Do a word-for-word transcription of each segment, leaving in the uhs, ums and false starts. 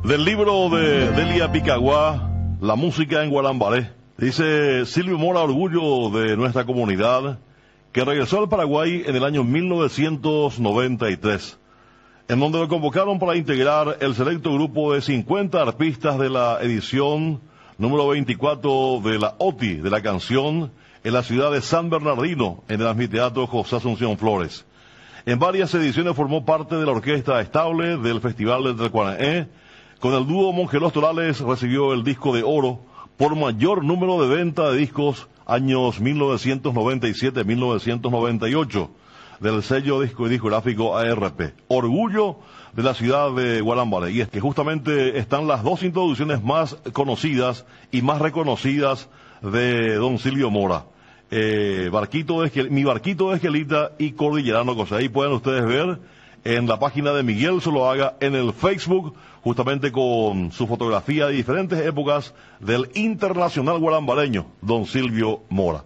Del libro de Delia Picagua, La música en Gualambaré. Dice Silvio Mora, orgullo de nuestra comunidad, que regresó al Paraguay en el año mil novecientos noventa y tres, en donde lo convocaron para integrar el selecto grupo de cincuenta arpistas de la edición número veinticuatro de la O T I, de la canción, en la ciudad de San Bernardino, en el anfiteatro José Asunción Flores. En varias ediciones formó parte de la orquesta estable del Festival de Trecuanaé. Con el dúo Mongelos Torales recibió el disco de oro por mayor número de venta de discos años mil novecientos noventa y siete a mil novecientos noventa y ocho del sello disco y discográfico A R P. Orgullo de la ciudad de Gualambaré. Y es que justamente están las dos introducciones más conocidas y más reconocidas de don Silvio Mora. Eh, barquito de Esquel, Mi barquito de Esquelita y Cordillerano Cosa. Ahí pueden ustedes ver en la página de Miguel Zuloaga, en el Facebook, justamente con su fotografía de diferentes épocas del internacional gualambareño, don Silvio Mora.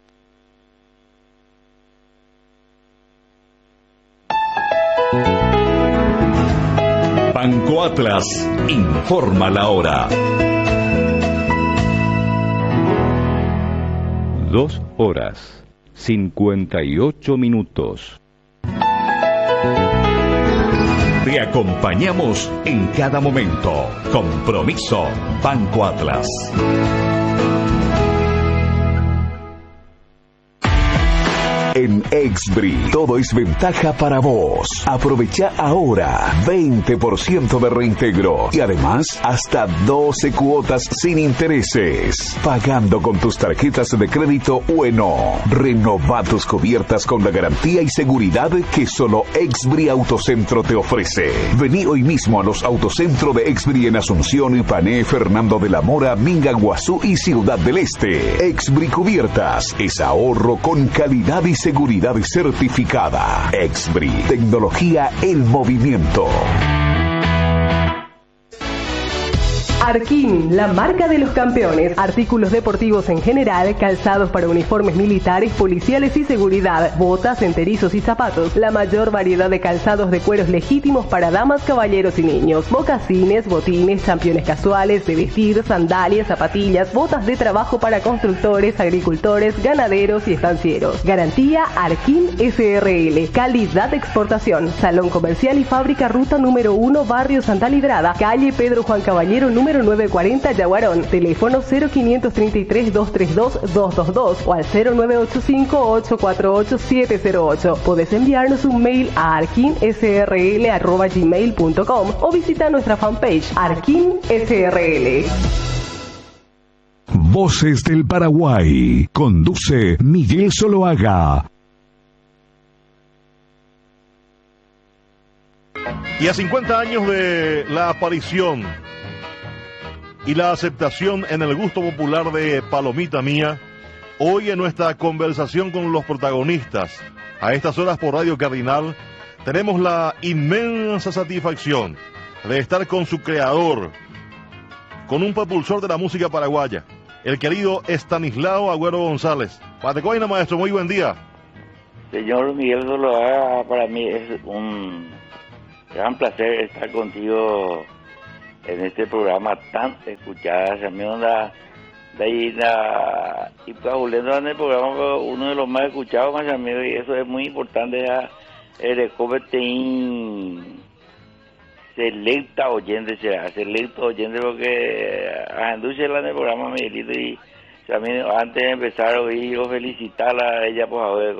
Banco Atlas informa la hora. Dos horas, cincuenta y ocho minutos. Te acompañamos en cada momento. Compromiso Banco Atlas. En Exbri, todo es ventaja para vos. Aprovecha ahora veinte por ciento de reintegro y además hasta doce cuotas sin intereses. Pagando con tus tarjetas de crédito Bueno. Renova tus cubiertas con la garantía y seguridad que solo Exbri Autocentro te ofrece. Vení hoy mismo a los Autocentro de Exbri en Asunción, Ipané, Fernando de la Mora, Minga, Guazú y Ciudad del Este. Exbri Cubiertas es ahorro con calidad y seguridad certificada. Exbri, tecnología en movimiento. Arquín, la marca de los campeones. Artículos deportivos en general, calzados para uniformes militares, policiales y seguridad, botas, enterizos y zapatos. La mayor variedad de calzados de cueros legítimos para damas, caballeros y niños. Mocasines, botines, championes casuales, de vestir, sandalias, zapatillas, botas de trabajo para constructores, agricultores, ganaderos y estancieros. Garantía Arquín S R L. Calidad de exportación. Salón comercial y fábrica, ruta número uno, barrio Santa Librada, calle Pedro Juan Caballero, número novecientos cuarenta, Yaguarón. Teléfono cero quinientos treinta y tres, doscientos treinta y dos, doscientos veintidós o al cero nueve ocho cinco, ocho cuatro ocho, siete cero ocho. Podés enviarnos un mail a arquinsrl arroba gmail punto com o visita nuestra fanpage Arquín S R L. Voces del Paraguay. Conduce Miguel Zuloaga. Y a cincuenta años de la aparición y la aceptación en el gusto popular de Palomita Mía, hoy en nuestra conversación con los protagonistas, a estas horas por Radio Cardinal, tenemos la inmensa satisfacción de estar con su creador, con un propulsor de la música paraguaya, el querido Estanislao Agüero González. Patecoina, maestro, muy buen día. Señor Miguel Zuloaga, para mí es un gran placer estar contigo en este programa tan escuchado. Se me onda de ahí la y cabulendo en el programa uno de los más escuchados, más amigo, y eso es muy importante. Ya el coberteín selecta oyente, será selecto oyente, porque a induce en el programa Miguelito, y también antes de empezar hoy yo felicitarla a ella por haber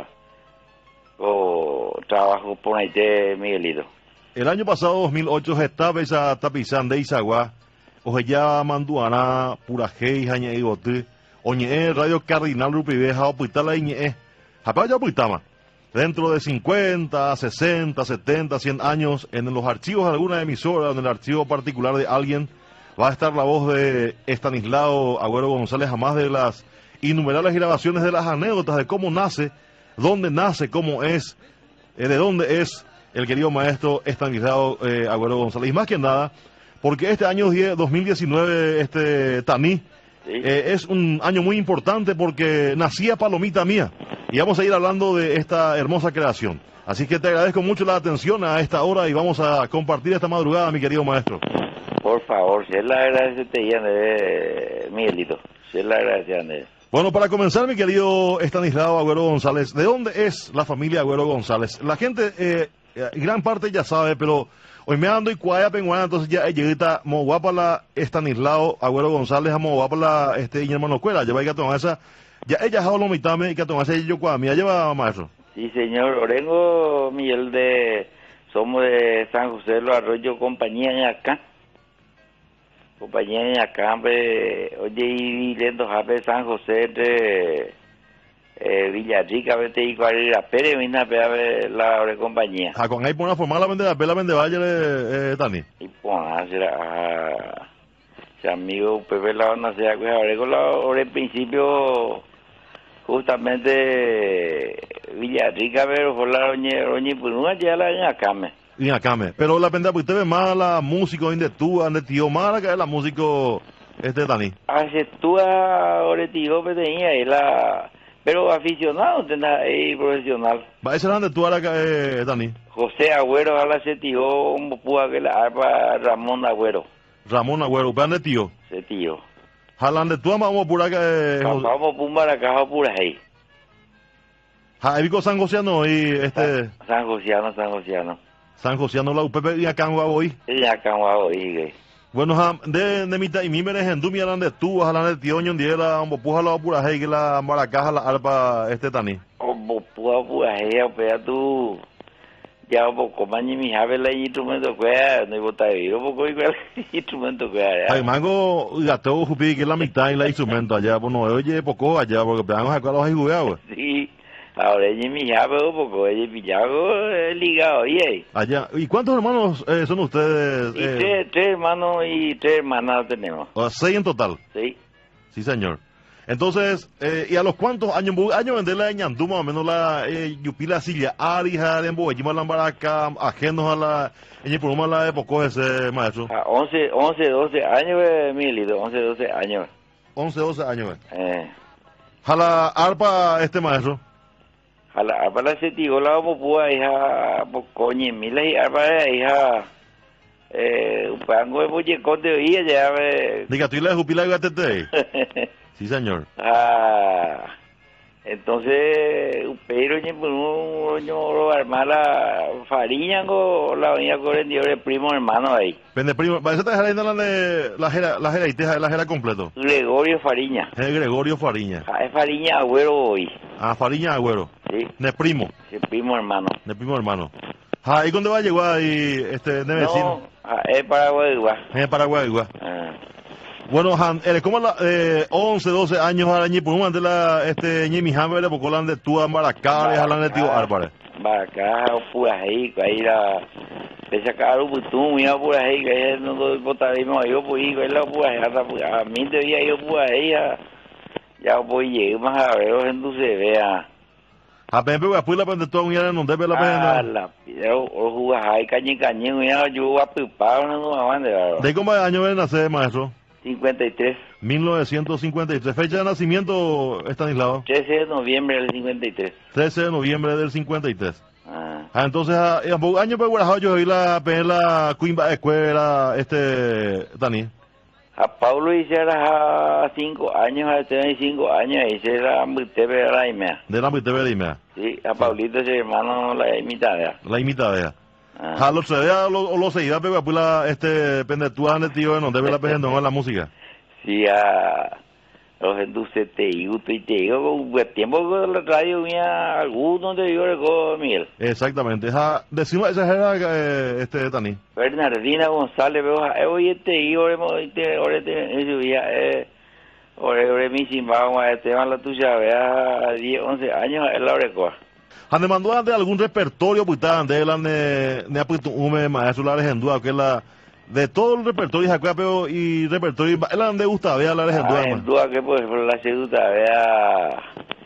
con trabajo por ahí de Miguelito. El año pasado, dos mil ocho, estaba esa tapizán de Izagua, ojeya manduana, purajei, jañe igote, oñe Radio Cardinal Rupiveja, opuitala iñe, japaya opuitama. Dentro de cincuenta, sesenta, setenta, cien años, en los archivos de alguna emisora, en el archivo particular de alguien, va a estar la voz de Estanislao Agüero González, además de las innumerables grabaciones de las anécdotas de cómo nace, dónde nace, cómo es, eh, de dónde es el querido maestro Estanislao eh, Agüero González. Y más que nada, porque este año dos mil diecinueve, este Taní, sí. eh, es un año muy importante porque nacía Palomita Mía. Y vamos a ir hablando de esta hermosa creación. Así que te agradezco mucho la atención a esta hora y vamos a compartir esta madrugada, mi querido maestro. Por favor, si es la gracia te de Miguelito, si es la gracia de... Bueno, para comenzar, mi querido Estanislao Agüero González, ¿de dónde es la familia Agüero González? La gente, eh, gran parte ya sabe, pero hoy me ando y cuaya penguana, entonces ya lleguita, mo guapa la Estanislao Agüero González, mo guapa la este hermano Cuela, lleva ahí que tomar esa, ya ella ha lo mitame y que tomar esa yo cuá, mía lleva maestro. Sí, señor, Orengo Miguel de, somos de San José de los Arroyos, compañía en acá. Compañía en acá, oye, y lento jape San José de eh, Villarrica, vete y cuarira, Pérez, vina la de compañía. Ah, con ahí pone a formar la vende la vende valle eh, Tani. Y pues, será, ese amigo Pepe la no sé, ahora con la hora en principio, justamente Villarrica, pero por la doña, doña Purunga, ya la en acá, me. Y acá me. Pero la pendeja, usted ve más la música de tú, de tío, más que la música este Dani. Hace tú ahora tío, pero tenía y la, pero aficionado, tenía y profesional. Va ese de tú ahora que eh, Dani. José Agüero, ahora se tío, un púa que la arpa Ramón Agüero. Ramón Agüero, vean de tío. Se tío. Jalan de tú vamos por acá. Eh, vamos por Maracajá, por ahí. Jaivico San Josiano y este. San Josiano, San Josiano. San Josiano la U P P y acá en hoy. Y acá en hoy. Bueno, de de mitad y mi me en Dumi hablan de tú, hablan de tío, ñon diera, un puja la pura hey que la Maracaja la arpa este Tani. O puja pura hey, o pea tú. Ya un poco más ni mi jave la instrumento que no iba a ir, un poco igual instrumento que hay mango gato jupi que la mitad y la instrumento allá, bueno, oye, poco allá porque peamos acá los hay jugado. Sí. Ahora ella mi llave un poco, ella pillado ligado, ¿y? Allá, ¿y cuántos hermanos eh, son ustedes? Y Eh? tres, tres hermanos y tres hermanas tenemos. O sea, seis en total. Sí. Sí, señor. Entonces, eh, ¿y a los cuántos años, años vender la ñandú más o menos la eh, yupila silla, arija, de embollima la embaraca, ajenos a la, en por una la época ese maestro? A once, once, doce años, eh, Milito, once, doce años. once, doce años, eh. ¿A la arpa este maestro? A la arpa la se tío la popúa, hija, coñe, mila y arpa, hija, eh, un pango de bollecón de oía, ya, eh. Diga, tú y la jupila de gatete. Sí, señor. Ah, entonces, pero yo no armar la farina o la venía corriendo el primo hermano ahí. Pende primo, ¿va a ser la la la jera la jera y teja la jera completo? Gregorio Fariña. Es Gregorio Fariña. Ah, es Fariña Agüero hoy. Ah, Fariña Agüero. Sí. De primo. Sí, primo hermano. De primo hermano. Ah, ¿y cuándo va a llegar ahí este de vecino? No, ah, es Paraguay, igual. Es Paraguay, igual. Ah. Bueno, Han, eh, como la, eh, once, doce años a la por un de la, este, ñi mi hambre, le poco de tú a Maracá, a la de tío Álvarez. Maracá, pura ahí, ahí la, de sacar un botón, mira por ahí, que ahí no doy botarismo, yo pues, ahí, la pura ahí, a mí te veía yo por ahí, ya pues llegué más a ver, entonces se vea. A Pepe, pues, la pende todo un día no debe la pena. Ah, la, pero, o jugas ahí, cañín, cañín, ya yo voy a pipar, no me van de ¿de cómo año ven a nacer, maestro? cincuenta y tres. mil novecientos cincuenta y tres. Fecha de nacimiento, Estanislao. trece de noviembre del cincuenta y tres. trece de noviembre del cincuenta y tres. Ah, ah entonces, a, a año pues, bueno, yo vi la, la Cuimba escuela, este, Dani. A Paulo hiciera a cinco años, a treinta y cinco años, hice la Mutebe de la Imea. De la Mutebe de Imea. Sí, a Paulito ese hermano la imitada. La imitada. Ah. A los tres días o los seis días, pero pues la, este, pendetúa en el tío, no debe la pejendo en la música. Sí, a los entonces te digo, te digo, con el tiempo que la radio venía algunos te digo, recuerdo, Miguel. Exactamente, ja, decimos esa era, eh, este, Tani. Bernardina González, veo, eh, oye, te digo, ahora te, ahora te, eh, ahora, ahora mi Zimbabue, Esteban la tuya, vea, diez, once años, es la recuerdo. Han mandó de algún repertorio, pues, de la, ne, ne, pues, un maestro, la legendura, que es la, de todo el repertorio, Jacapeo y repertorio, es la donde gusta, vea la legendura. La legendura que, pues, la seduta, vea,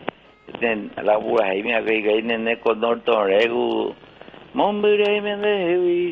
la pura ahí, mira, que hay nene con Norton Regu, Mombire, y me dejé,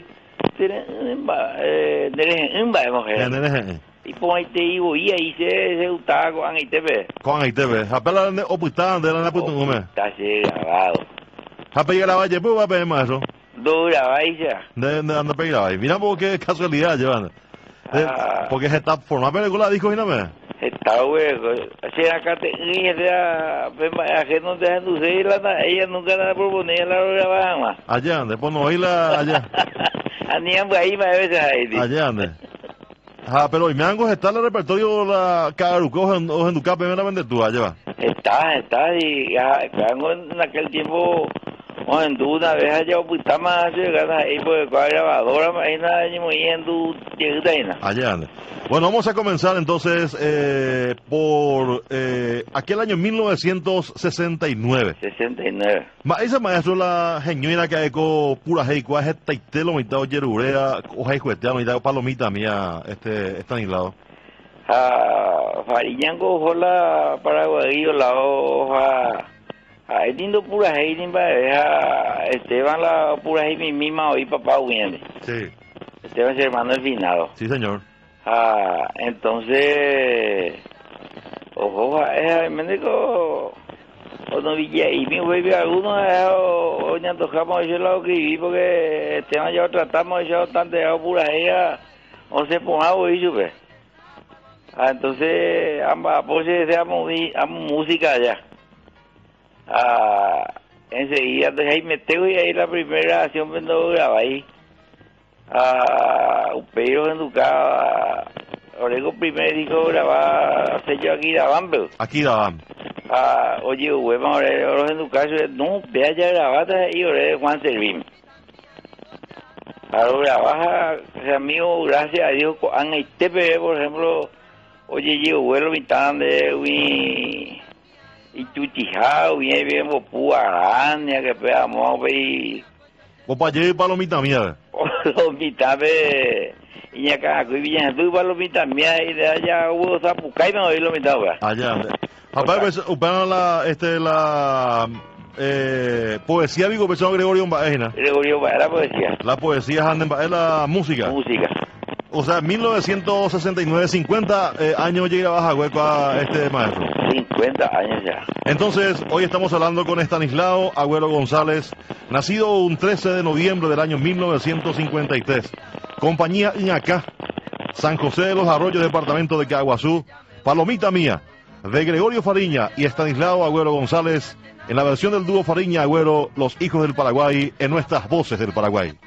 eh, de un baile, mujer. Y pues ahí te digo, y ahí se, se gustaba con ahí te ve. Con ahí te ve. Apela de opuestan de la puta nume. Está así grabado. ¿A pedir la valle? Pues va a pedir maestro. Dura, vaya. De, de anda a pedir la valle. Mira por qué casualidad, llevan. Ah. Porque se está formando película disco y no me. Está hueco. Si acá te ella no te dejan la ella nunca la proponía la grababa más. Allá ande, pues no oírla allá. Anían ahí más veces ahí. Allá ande. Ah, pero y me han está el repertorio la Cagaruco o en Ducá primeramente tú, allá va. Está, está y ya, en aquel tiempo o en tu una vez allá pues está más llegada ahí porque con la grabadora imagina y muy en tu llegada. Allá ande. Bueno, vamos a comenzar entonces eh, por eh, aquel año mil novecientos sesenta y nueve. sesenta y nueve. Ma, ese maestro la genuina que eco pura heico es taitelo mitad yerurea o heico este mitad palomita mía este Estanislao. Ah, Fariñango hola paraguayo la hoja. Ah, es lindo pura heico para Esteban la pura heico mi misma hoy papá viene. Sí. Esteban es hermano del finado. Sí, señor. Ah, entonces, ojo, es me digo, o no vi y mi güey algunos o ya tocamos ese lado que vi porque el tema ya tratamos ya tan de pura ella o se ponga hoy sube. Ah, entonces ambas pues seamos música allá. Ah, enseguida entonces ahí me tengo y ahí la primera acción cuando graba ahí. Ah, un perro educado. Orego primer dijo grabar sello aquí graban, pero. Aquí graban. Ah, oye, huevo, orego educados, no, vea ya grabada y orego Juan Servín. Ahora grabaja, amigo, gracias a Dios, han este bebé, por ejemplo, oye, yo vuelo mi tan de mi y tu tijao, viene bien popú, araña, que pegamos, y. O para allá palomita mía. Palomita, ve. Y acá, que viene tú palomita mía y de allá hubo zapucay, me oí lo mitad, güey. Allá. Papá, pues, usted la, este, la eh, poesía, digo, persona Gregorio Baena. Gregorio Baena, la poesía. La poesía, es la música. Música. O sea, mil novecientos sesenta y nueve, cincuenta eh, años llega a bajar hueco a este maestro. cincuenta años ya. Entonces, hoy estamos hablando con Estanislao Agüero González, nacido un trece de noviembre del año mil novecientos cincuenta y tres. Compañía Iñacá, San José de los Arroyos, departamento de Caguazú, Palomita Mía, de Gregorio Fariña y Estanislao Agüero González, en la versión del dúo Fariña Agüero, Los Hijos del Paraguay, en nuestras voces del Paraguay.